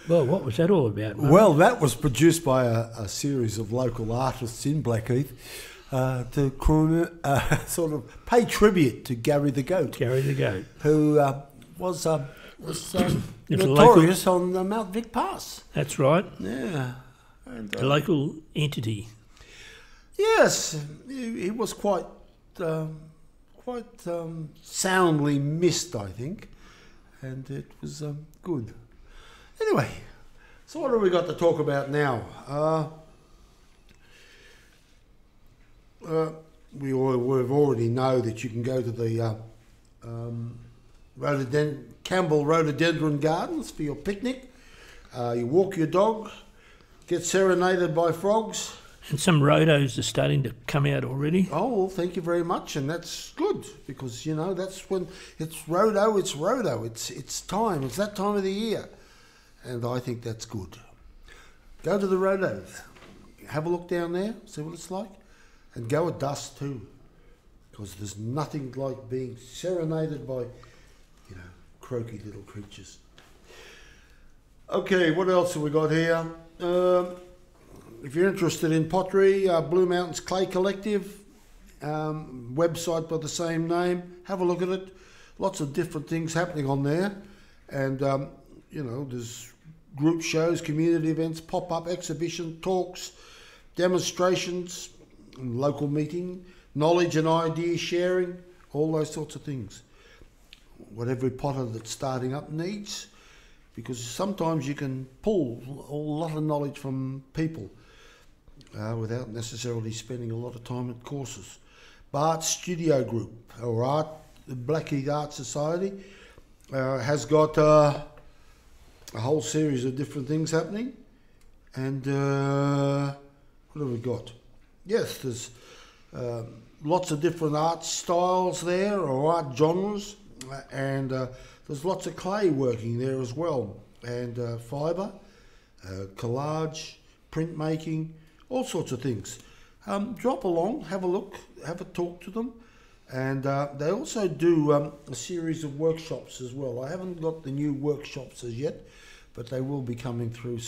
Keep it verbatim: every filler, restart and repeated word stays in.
Well, what was that all about, Mark? Well, that was produced by a, a series of local artists in Blackheath uh, to croon, uh, sort of pay tribute to Gary the Goat, Gary the Goat, who uh, was uh, was um, It's a notorious on the Mount Vic Pass. That's right. Yeah, and, A uh, local entity. yes, he, he was quite um, quite um, soundly missed, I think, and it was um, good. Anyway, so what have we got to talk about now? Uh, uh, we all, we've already know that you can go to the uh, um, rhododend- Campbell Rhododendron Gardens for your picnic. Uh, you walk your dog, get serenaded by frogs. And some rhodos are starting to come out already. Oh, well, thank you very much, and that's good because you know that's when it's rhodo, it's rhodo, it's it's time, it's that time of the year. And I think that's good. Go to the rhodos, have a look down there, see what it's like, and go at dusk too, because there's nothing like being serenaded by, you know, croaky little creatures. Okay, what else have we got here? Um, if you're interested in pottery, uh, Blue Mountains Clay Collective, um, website by the same name, have a look at it. Lots of different things happening on there, and um, you know, there's group shows, community events, pop-up exhibition, talks, demonstrations, local meeting, knowledge and idea sharing, all those sorts of things. What every potter that's starting up needs, because sometimes you can pull a lot of knowledge from people uh, without necessarily spending a lot of time at courses. Bart Studio Group, or Art, the Blackheath Art Society, uh, has got uh, a whole series of different things happening. And uh, what have we got? Yes, there's uh, lots of different art styles there, or art genres, and uh, there's lots of clay working there as well, and uh, fibre, uh, collage, printmaking, all sorts of things. Um, drop along, have a look, have a talk to them. And uh, they also do um, a series of workshops as well. I haven't got the new workshops as yet, but they will be coming through